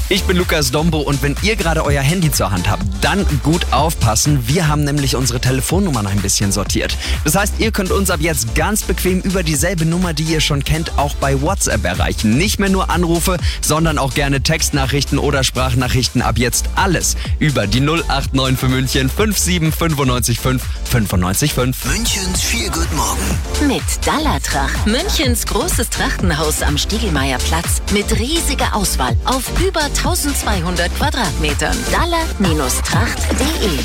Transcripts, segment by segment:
Ich bin Lukas Dombo und wenn ihr gerade euer Handy zur Hand habt, dann gut aufpassen. Wir haben nämlich unsere Telefonnummern ein bisschen sortiert. Das heißt, ihr könnt uns ab jetzt ganz bequem über dieselbe Nummer, die ihr schon kennt, auch bei WhatsApp erreichen. Nicht mehr nur Anrufe, sondern auch gerne Textnachrichten oder Sprachnachrichten. Ab jetzt alles über die 089 für München 57959 955. Münchens Feel-Good Morgen. Mit Dallatracht. Münchens großes Trachtenhaus am Stiegelmeierplatz mit riesiger Auswahl auf über 1200 Quadratmetern. Dalla-tracht.de.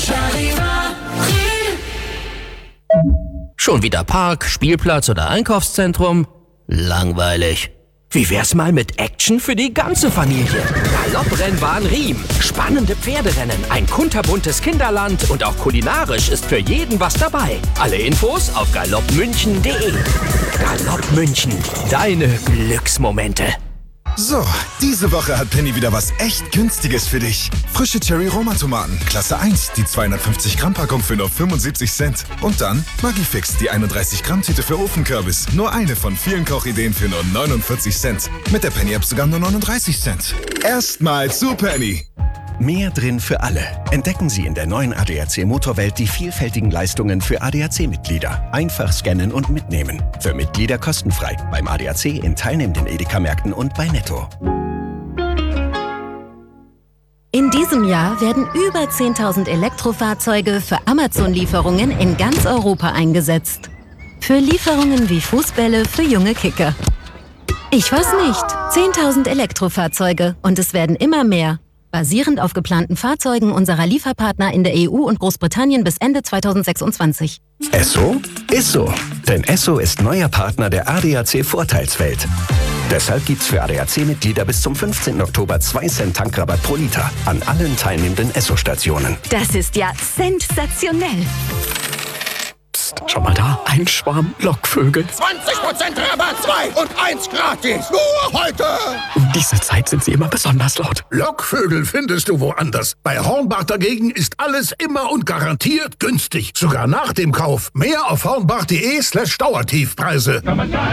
Schon wieder Park, Spielplatz oder Einkaufszentrum? Langweilig. Wie wär's mal mit Action für die ganze Familie? Galopprennbahn Riem, spannende Pferderennen, ein kunterbuntes Kinderland und auch kulinarisch ist für jeden was dabei. Alle Infos auf galoppmünchen.de. Galopp München, deine Glücksmomente. So, diese Woche hat Penny wieder was echt Günstiges für dich. Frische Cherry-Roma-Tomaten, Klasse 1, die 250 Gramm Packung für nur 75 Cent. Und dann Maggi-Fix, die 31 Gramm Tüte für Ofenkürbis. Nur eine von vielen Kochideen für nur 49 Cent. Mit der Penny-App sogar nur 39 Cent. Erstmal zu Penny. Mehr drin für alle. Entdecken Sie in der neuen ADAC Motorwelt die vielfältigen Leistungen für ADAC-Mitglieder. Einfach scannen und mitnehmen. Für Mitglieder kostenfrei. Beim ADAC in teilnehmenden Edeka-Märkten und bei Netto. In diesem Jahr werden über 10.000 Elektrofahrzeuge für Amazon-Lieferungen in ganz Europa eingesetzt. Für Lieferungen wie Fußbälle für junge Kicker. Ich weiß nicht. 10.000 Elektrofahrzeuge und es werden immer mehr. Basierend auf geplanten Fahrzeugen unserer Lieferpartner in der EU und Großbritannien bis Ende 2026. Esso ist so. Denn Esso ist neuer Partner der ADAC Vorteilswelt. Deshalb gibt's für ADAC-Mitglieder bis zum 15. Oktober 2 Cent Tankrabatt pro Liter an allen teilnehmenden Esso-Stationen. Das ist ja sensationell. Schau mal da, ein Schwarm Lockvögel. 20% Rabatt, 2 und 1 gratis. Nur heute. Um diese Zeit sind sie immer besonders laut. Lockvögel findest du woanders. Bei Hornbach dagegen ist alles immer und garantiert günstig. Sogar nach dem Kauf. Mehr auf hornbach.de/Dauertiefpreise.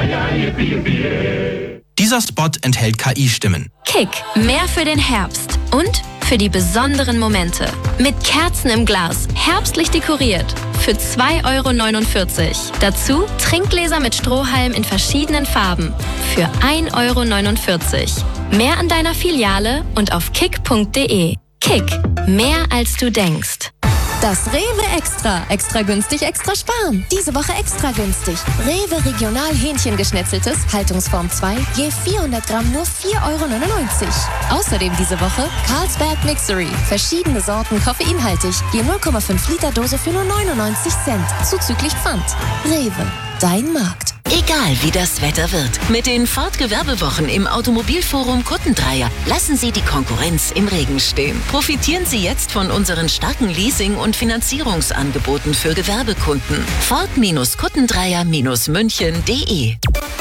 Dieser Spot enthält KI-Stimmen. Kick, mehr für den Herbst und für die besonderen Momente. Mit Kerzen im Glas, herbstlich dekoriert. Für 2,49 €. Dazu Trinkgläser mit Strohhalm in verschiedenen Farben. Für 1,49 €. Mehr an deiner Filiale und auf kick.de. Kick, mehr als du denkst. Das Rewe Extra. Extra günstig, extra sparen. Diese Woche extra günstig. Rewe Regional Hähnchengeschnetzeltes, Haltungsform 2, je 400 Gramm nur 4,99 €. Außerdem diese Woche Carlsberg Mixery. Verschiedene Sorten koffeinhaltig, je 0,5 Liter Dose für nur 99 Cent. Zuzüglich Pfand. Rewe, dein Markt. Egal wie das Wetter wird, mit den Ford-Gewerbewochen im Automobilforum Kuttendreier lassen Sie die Konkurrenz im Regen stehen. Profitieren Sie jetzt von unseren starken Leasing- und Finanzierungsangeboten für Gewerbekunden. Ford-Kuttendreier-München.de.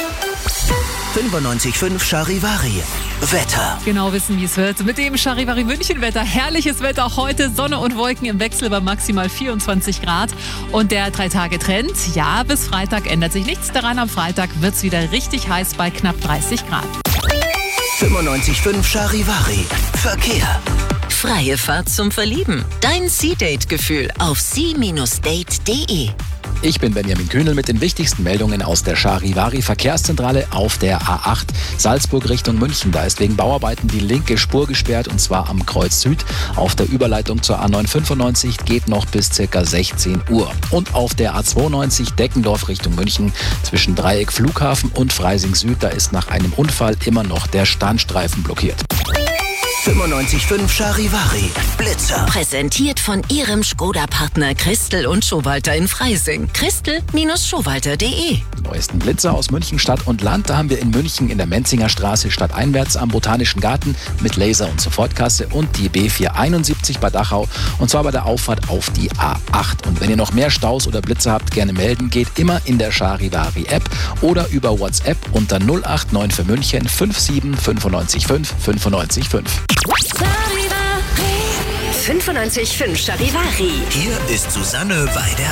95.5 Charivari. Wetter. Genau wissen, wie es wird. Mit dem Charivari München Wetter. Herrliches Wetter heute. Sonne und Wolken im Wechsel bei maximal 24 Grad. Und der 3-Tage-Trend, ja, bis Freitag ändert sich nichts daran. Am Freitag wird es wieder richtig heiß bei knapp 30 Grad. 95.5 Charivari. Verkehr. Freie Fahrt zum Verlieben. Dein Sea-Date-Gefühl auf sea-date.de. Ich bin Benjamin Kühnel mit den wichtigsten Meldungen aus der Charivari Verkehrszentrale auf der A8 Salzburg Richtung München. Da ist wegen Bauarbeiten die linke Spur gesperrt und zwar am Kreuz Süd. Auf der Überleitung zur A995 geht noch bis ca. 16 Uhr. Und auf der A92 Deckendorf Richtung München zwischen Dreieck Flughafen und Freising Süd, da ist nach einem Unfall immer noch der Standstreifen blockiert. 95.5 Charivari. Blitzer. Präsentiert von Ihrem Skoda-Partner Christel und Schowalter in Freising. Christel-Schowalter.de. Die neuesten Blitzer aus München Stadt und Land, da haben wir in München in der Menzinger Straße stadteinwärts am Botanischen Garten mit Laser- und Sofortkasse und die B471 bei Dachau und zwar bei der Auffahrt auf die A8. Und wenn ihr noch mehr Staus oder Blitzer habt, gerne melden, geht immer in der Charivari-App oder über WhatsApp unter 089 für München 57 955 955. 95.5 Charivari. Hier ist Susanne bei der